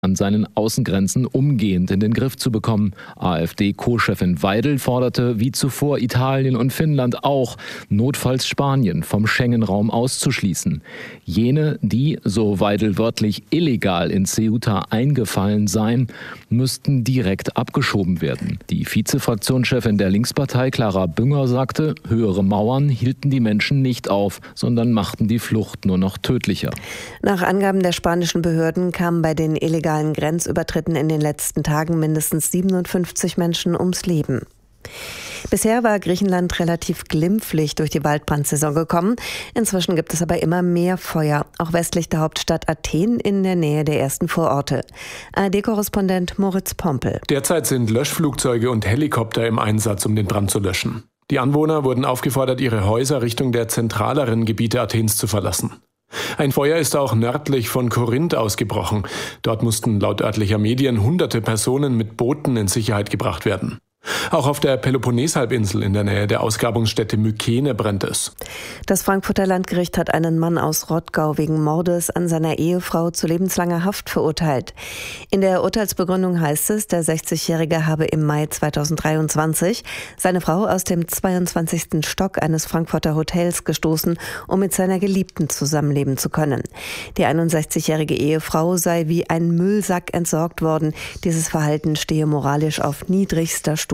an seinen Außengrenzen umgehend in den Griff zu bekommen. AfD-Co-Chefin Weidel forderte, wie zuvor Italien und Finnland auch, notfalls Spanien vom Schengen-Raum auszuschließen. Jene, die, so Weidel wörtlich, illegal in Ceuta eingefallen seien, müssten direkt abgeschoben werden. Die Vize-Fraktionschefin der Linkspartei, Clara Bünger, sagte, höhere Mauern hielten die Menschen nicht auf, sondern machten die Flucht nur noch tödlicher. Nach Angaben der spanischen Behörden kamen bei den illegalen Grenzübertritten in den letzten Tagen mindestens 57 Menschen ums Leben. Bisher war Griechenland relativ glimpflich durch die Waldbrandsaison gekommen. Inzwischen gibt es aber immer mehr Feuer, auch westlich der Hauptstadt Athen in der Nähe der ersten Vororte. ARD-Korrespondent Moritz Pompel. Derzeit sind Löschflugzeuge und Helikopter im Einsatz, um den Brand zu löschen. Die Anwohner wurden aufgefordert, ihre Häuser Richtung der zentraleren Gebiete Athens zu verlassen. Ein Feuer ist auch nördlich von Korinth ausgebrochen. Dort mussten laut örtlicher Medien hunderte Personen mit Booten in Sicherheit gebracht werden. Auch auf der Peloponneshalbinsel in der Nähe der Ausgrabungsstätte Mykene brennt es. Das Frankfurter Landgericht hat einen Mann aus Rottgau wegen Mordes an seiner Ehefrau zu lebenslanger Haft verurteilt. In der Urteilsbegründung heißt es, der 60-Jährige habe im Mai 2023 seine Frau aus dem 22. Stock eines Frankfurter Hotels gestoßen, um mit seiner Geliebten zusammenleben zu können. Die 61-jährige Ehefrau sei wie ein Müllsack entsorgt worden. Dieses Verhalten stehe moralisch auf niedrigster Stufe.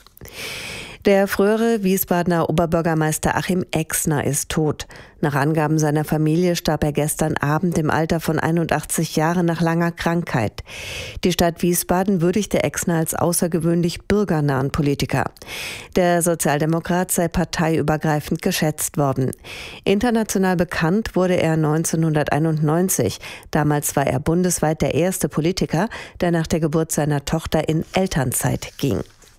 Der frühere Wiesbadener Oberbürgermeister Achim Exner ist tot. Nach Angaben seiner Familie starb er gestern Abend im Alter von 81 Jahren nach langer Krankheit. Die Stadt Wiesbaden würdigte Exner als außergewöhnlich bürgernahen Politiker. Der Sozialdemokrat sei parteiübergreifend geschätzt worden. International bekannt wurde er 1991. Damals war er bundesweit der erste Politiker, der nach der Geburt seiner Tochter in Elternzeit ging.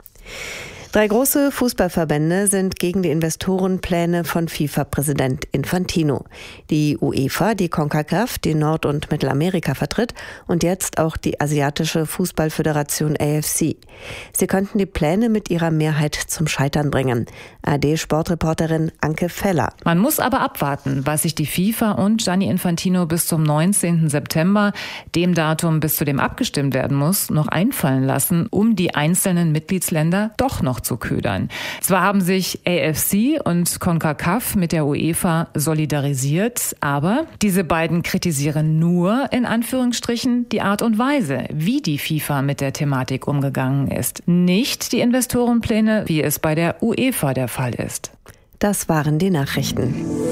3 große Fußballverbände sind gegen die Investorenpläne von FIFA-Präsident Infantino. Die UEFA, die CONCACAF, die Nord- und Mittelamerika vertritt und jetzt auch die asiatische Fußballföderation AFC. Sie könnten die Pläne mit ihrer Mehrheit zum Scheitern bringen. ARD-Sportreporterin Anke Feller. Man muss aber abwarten, was sich die FIFA und Gianni Infantino bis zum 19. September, dem Datum, bis zu dem abgestimmt werden muss, noch einfallen lassen, um die einzelnen Mitgliedsländer doch noch zu ködern. Zwar haben sich AFC und CONCACAF mit der UEFA solidarisiert, aber diese beiden kritisieren nur, in Anführungsstrichen, die Art und Weise, wie die FIFA mit der Thematik umgegangen ist. Nicht die Investorenpläne, wie es bei der UEFA der Fall ist. Das waren die Nachrichten.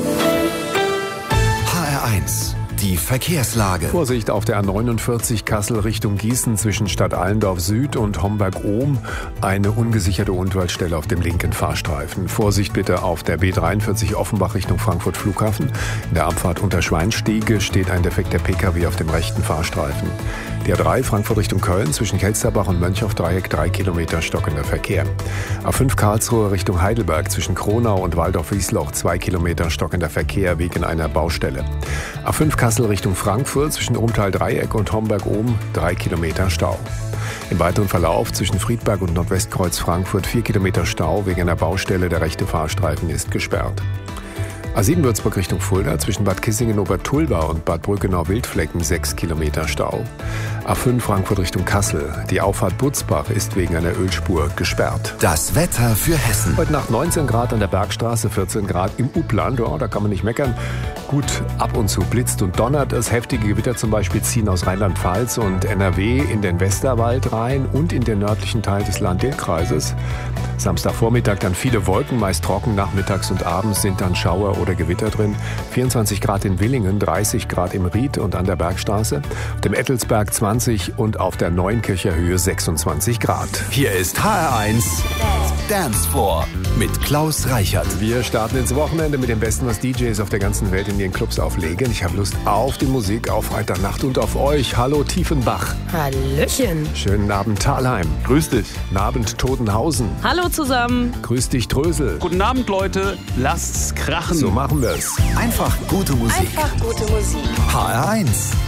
HR1. Die Verkehrslage. Vorsicht auf der A49 Kassel Richtung Gießen zwischen Stadt Allendorf Süd und Homberg-Ohm. Eine ungesicherte Unfallstelle auf dem linken Fahrstreifen. Vorsicht bitte auf der B43 Offenbach Richtung Frankfurt Flughafen. In der Abfahrt unter Schweinstiege steht ein defekter Pkw auf dem rechten Fahrstreifen. Die A3 Frankfurt Richtung Köln zwischen Kelsterbach und Mönchhoff-Dreieck 3 Kilometer stockender Verkehr. A5 Karlsruhe Richtung Heidelberg zwischen Kronau und Waldorf-Wiesloch 2 Kilometer stockender Verkehr wegen einer Baustelle. A5 Kassel Richtung Frankfurt zwischen Rumtal-Dreieck und Homberg-Ohm 3 Kilometer Stau. Im weiteren Verlauf zwischen Friedberg und Nordwestkreuz Frankfurt 4 Kilometer Stau wegen einer Baustelle. Der rechte Fahrstreifen ist gesperrt. A7 Würzburg Richtung Fulda zwischen Bad Kissingen-Obertulba und Bad Brückenau-Wildflecken 6 Kilometer Stau. A5 Frankfurt Richtung Kassel. Die Auffahrt Butzbach ist wegen einer Ölspur gesperrt. Das Wetter für Hessen. Heute Nacht 19 Grad an der Bergstraße, 14 Grad im Upland. Oh, da kann man nicht meckern. Gut, ab und zu blitzt und donnert es. Heftige Gewitter zum Beispiel ziehen aus Rheinland-Pfalz und NRW in den Westerwald rein und in den nördlichen Teil des Lahn-Dill-Kreises. Samstagvormittag dann viele Wolken, meist trocken. Nachmittags und abends sind dann Schauer oder Gewitter drin. 24 Grad in Willingen, 30 Grad im Ried und an der Bergstraße. Auf dem Ettelsberg 20 und auf der Neunkircher Höhe 26 Grad. Hier ist HR1 Dance Floor mit Klaus Reichert. Wir starten ins Wochenende mit dem Besten, was DJs auf der ganzen Welt in ihren Clubs auflegen. Ich habe Lust auf die Musik, auf Freitagnacht und auf euch. Hallo Tiefenbach. Hallöchen. Schönen Abend Thalheim. Grüß dich. Guten Abend Totenhausen. Hallo zusammen. Grüß dich Trösel. Guten Abend, Leute. Lasst's krachen. So machen wir's. Einfach gute Musik. Einfach gute Musik. HR1.